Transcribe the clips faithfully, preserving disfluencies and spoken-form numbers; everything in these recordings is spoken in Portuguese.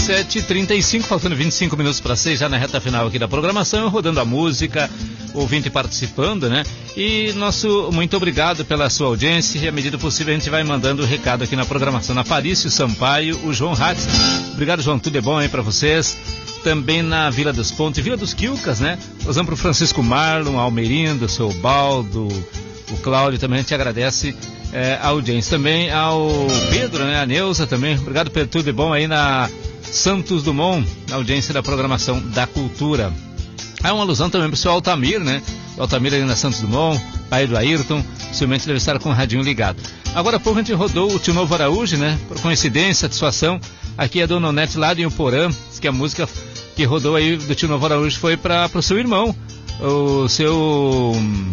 dezessete e trinta e cinco, faltando vinte e cinco minutos para seis, já na reta final aqui da programação, rodando a música, ouvinte participando, né? E nosso muito obrigado pela sua audiência, e à medida possível a gente vai mandando o recado aqui na programação. Na Parício Sampaio, o João Hatz. Obrigado, João, tudo é bom aí para vocês. Também na Vila dos Pontes, Vila dos Quilcas, né? Nós vamos para o Francisco Marlon, Almerindo, o seu Baldo, o Cláudio, também a gente agradece é, a audiência. Também ao Pedro, né? A Neuza também. Obrigado, Pedro, tudo de bom aí na Santos Dumont, na audiência da programação da Cultura. Há uma alusão também para o seu Altamir, né? O Altamir ali na Santos Dumont, pai do Ayrton, possivelmente deve estar com o radinho ligado. Agora há pouco a gente rodou o Tio Novo Araújo, né? Por coincidência, satisfação, aqui é a Dona Onete lá de Uporã, diz que a música que rodou aí do Tio Novo Araújo foi para o seu irmão, o seu...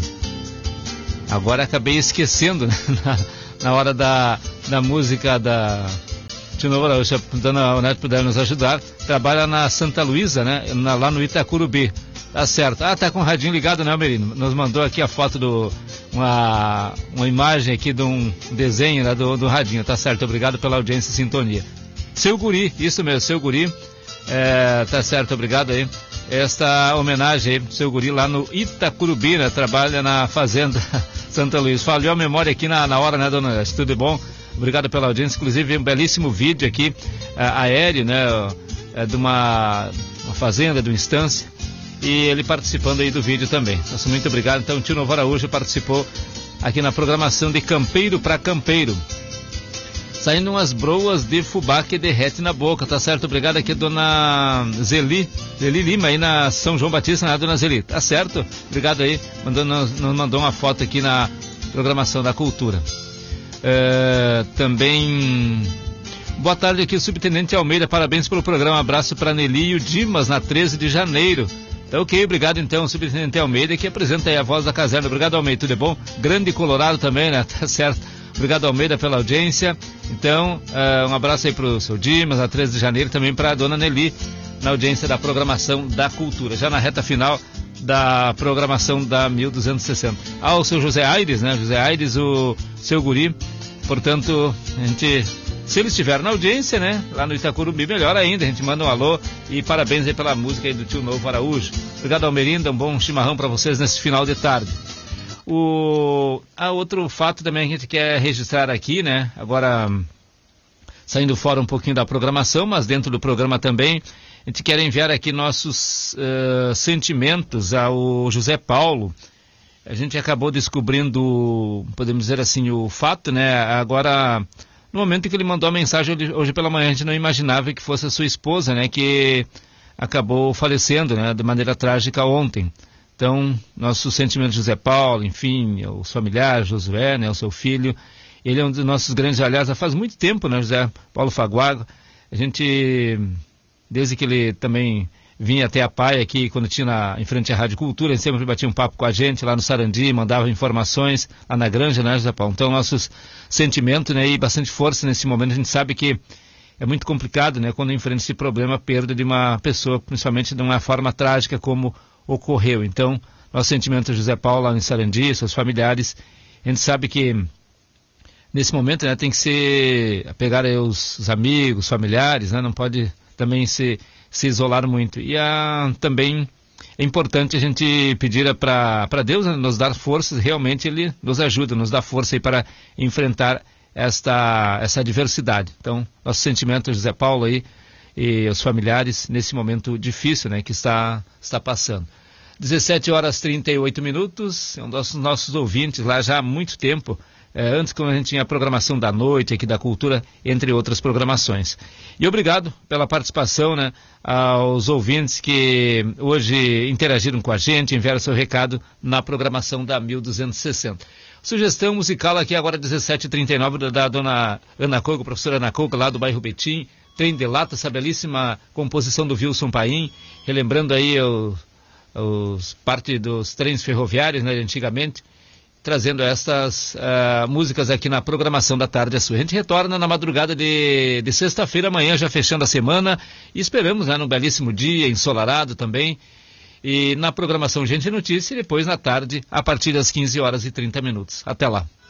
Agora acabei esquecendo, né? na, na hora da, da música da Tio Novo Araújo, a Dona Onete puder nos ajudar, trabalha na Santa Luísa, né? Na, lá no Itacurubi. Tá certo. Ah, tá com o radinho ligado, né, Almerino? Nos mandou aqui a foto do... Uma, uma imagem aqui de um desenho, né, do, do radinho. Tá certo, obrigado pela audiência e sintonia. Seu Guri, isso mesmo, Seu Guri. É, tá certo, obrigado aí. Esta homenagem aí, Seu Guri lá no Itacurubi, né? Trabalha na Fazenda Santa Luísa. Falhou a memória aqui na, na hora, né, dona Onete? Tudo bom? Obrigado pela audiência. Inclusive, um belíssimo vídeo aqui, é, aéreo, né? É, de uma, uma fazenda, de uma instância. E ele participando aí do vídeo também. Nossa, muito obrigado. Então, o Tio Novo Araújo participou aqui na programação de Campeiro para Campeiro. Saindo umas broas de fubá que derrete na boca, tá certo? Obrigado aqui, dona Zeli, Zeli Lima, aí na São João Batista, né, dona Zeli? Tá certo? Obrigado aí, mandou, nos, nos mandou uma foto aqui na programação da Cultura. É, também... Boa tarde aqui, Subtenente Almeida, parabéns pelo programa, abraço para Nelly e o Dimas, na treze de janeiro. Então, ok, obrigado então, Subtenente Almeida, que apresenta aí a voz da caserna. Obrigado, Almeida, tudo é bom? Grande Colorado também, né? Tá certo. Obrigado, Almeida, pela audiência. Então, uh, um abraço aí pro seu Dimas, na treze de janeiro, também para a dona Nelly, na audiência da programação da Cultura, já na reta final da programação da mil duzentos e sessenta. Ah, o seu José Aires, né? José Aires, o seu Guri. Portanto, a gente... Se ele estiver na audiência, né, lá no Itacurubi, melhor ainda, a gente manda um alô e parabéns aí pela música aí do Tio Novo Araújo. Obrigado, Almerinda, um bom chimarrão para vocês nesse final de tarde. O ah, outro fato também que a gente quer registrar aqui, né, agora saindo fora um pouquinho da programação, mas dentro do programa também, a gente quer enviar aqui nossos uh, sentimentos ao José Paulo. A gente acabou descobrindo, podemos dizer assim, o fato, né, agora... No momento em que ele mandou a mensagem hoje pela manhã, a gente não imaginava que fosse a sua esposa, né, que acabou falecendo, né, de maneira trágica ontem. Então, nosso sentimento de José Paulo, enfim, os familiares, Josué, né, o seu filho, ele é um dos nossos grandes aliados, já faz muito tempo, né, José Paulo Faguago. A gente, desde que ele também vinha até a P A I aqui, quando tinha na, em frente à Rádio Cultura, ele sempre batia um papo com a gente lá no Sarandi, mandava informações lá na granja, né, José Paulo? Então, nossos sentimentos, né, e bastante força nesse momento. A gente sabe que é muito complicado, né, quando enfrenta esse problema, a perda de uma pessoa, principalmente de uma forma trágica como ocorreu. Então, nosso sentimento, José Paulo, lá no Sarandi, seus familiares. A gente sabe que nesse momento, né, tem que ser, pegar aí os, os amigos, familiares, né, não pode também se se isolar muito. E ah, também é importante a gente pedir para Deus, né, nos dar forças, realmente Ele nos ajuda, nos dá força aí para enfrentar esta, essa adversidade. Então, nosso sentimento, José Paulo aí, e os familiares nesse momento difícil, né, que está, está passando. dezessete horas e trinta e oito minutos, é um dos nossos ouvintes lá já há muito tempo, É, antes quando a gente tinha a programação da noite aqui da Cultura, entre outras programações. E obrigado pela participação, né, aos ouvintes que hoje interagiram com a gente, enviaram seu recado na programação da mil duzentos e sessenta. Sugestão musical aqui agora dezessete e trinta e nove da, da dona Ana Coco, professora Ana Coco, lá do bairro Betim, Trem de Lata, essa belíssima composição do Wilson Paim, relembrando aí o, os, parte dos trens ferroviários, né, antigamente, trazendo estas uh, músicas aqui na programação da Tarde é Sua. A gente retorna na madrugada de, de sexta-feira, amanhã, já fechando a semana, e esperamos, né, num belíssimo dia, ensolarado também, e na programação Gente Notícia, e depois na tarde, a partir das quinze horas e trinta minutos. Até lá.